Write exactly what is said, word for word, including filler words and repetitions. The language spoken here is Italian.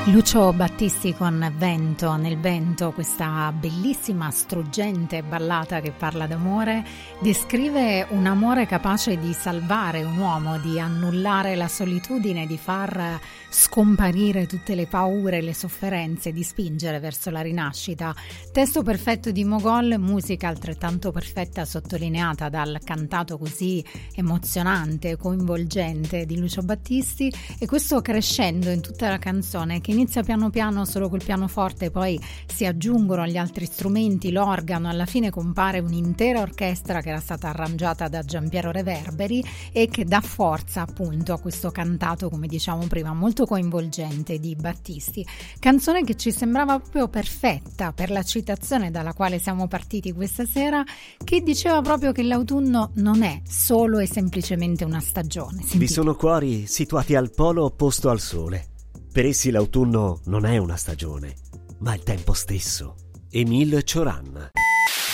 Lucio Battisti con Vento nel vento, questa bellissima struggente ballata che parla d'amore, descrive un amore capace di salvare un uomo, di annullare la solitudine, di far scomparire tutte le paure, le sofferenze, di spingere verso la rinascita. Testo perfetto di Mogol, musica altrettanto perfetta sottolineata dal cantato così emozionante, coinvolgente di Lucio Battisti, e questo crescendo in tutta la canzone che inizia piano piano solo col pianoforte, poi si aggiungono gli altri strumenti, l'organo, alla fine compare un'intera orchestra che era stata arrangiata da Giampiero Reverberi e che dà forza appunto a questo cantato, come diciamo prima, molto coinvolgente di Battisti. Canzone che ci sembrava proprio perfetta per la citazione dalla quale siamo partiti questa sera, che diceva proprio che l'autunno non è solo e semplicemente una stagione. Sentite. Vi sono cuori situati al polo opposto al sole. Per essi l'autunno non è una stagione, ma il tempo stesso. Émile Cioran.